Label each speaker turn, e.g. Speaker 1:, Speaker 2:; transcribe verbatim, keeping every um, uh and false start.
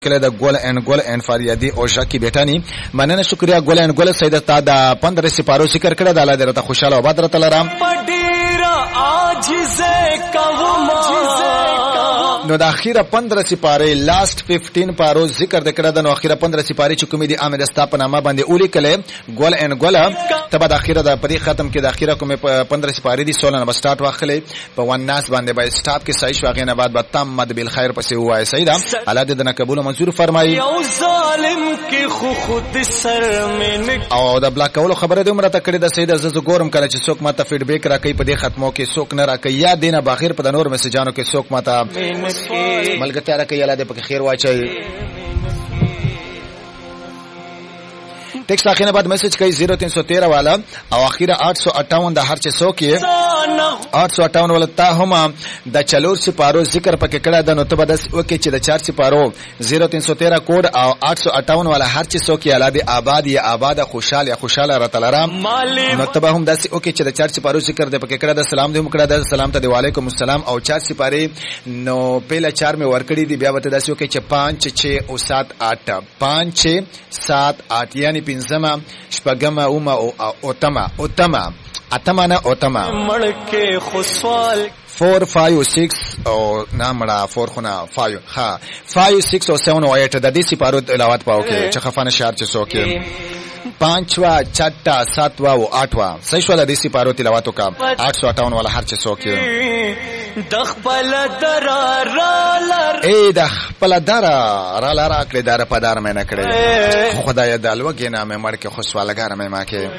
Speaker 1: کله د ګول اینڈ ګول اینڈ فریادی او ژکی بیٹانی مننه شکریا ګول اینڈ ګول سید تا د پندرہ سپارو ذکر کړه د الله دې ته خوشاله او بدر تلرام
Speaker 2: پډیرا عاجزه کوما
Speaker 1: نو د اخیره پندرہ سپاره لاست پندرہ پارو ذکر د کړه د نو اخیره پندرہ سپاره چې کومې دي امید استا په نامه باندې اولی کله ګول اینڈ ګول تبه د اخیره د پدې ختم کې د اخیره کومې پندرہ سپاره دي سولنه به سٹارټ واخلې په ون ناس باندې به سٹاپ کې صحیح واغې نه بعد به تم مد بالخير پسې وای سیدا الله دې د قبول منظور فرمایي
Speaker 2: یو ظالم کې خو خود سر من
Speaker 1: او د بلاک کولو خبره دې عمره ته کړې د سیدا زز ګورم کله چې څوک ماته فیډبیک راکې په دې ختمو کې څوک نه راکې یا دینه باخیر په د نور میسجانو کې څوک ماته ملګرتیا راکې الله دې په خیر واچي ٹیکس اخیره بعد میسج کوي زیرو تین سو تیرہ والا او اخیره آٹھ سو اٹھاون د هر چه سو کې آٹھ سو اٹھاون والا تا هم د چلور سپارو ذکر پکې کړه د نو ته بس اوکې چې د چار سپارو زیرو تین سو تیرہ کوډ او آٹھ سو اٹھاون والا هر چه سو کې الله دې آباد یا آباد خوشحال یا خوشاله راتلرام نو ته هم داسې اوکې چې د چار سپارو ذکر دې پکې کړه د سلام دې مکړه د سلام ته وعلیکم السلام او چار سپاره نو پهلا چار می ورکړي دی بیا وته داسې اوکې چې پانچ چھ او سات آٹھ پانچ چھ سات آٹھ یعنی زما شپګما اوما او اوتما اوتما اتمانه اوتما
Speaker 2: مړکه خو سوال
Speaker 1: four five six او نامړه four خنا five ها five six او seven او eight د دې سپارو تلاوت پاو کې چې خفانه شعر چې سو کې پانچوا چٹا ساتوا او آٹھوا صحیح شو د دې سپارو تلاوت کا آٹھ سو اٹھاون والا هر چې سو کې
Speaker 2: د خپل درار
Speaker 1: اے د خپل درار را لاره کړی دار په دار مې نه کړی خدای د الوګې نامه مړ کې خو سوالګار مې ما کې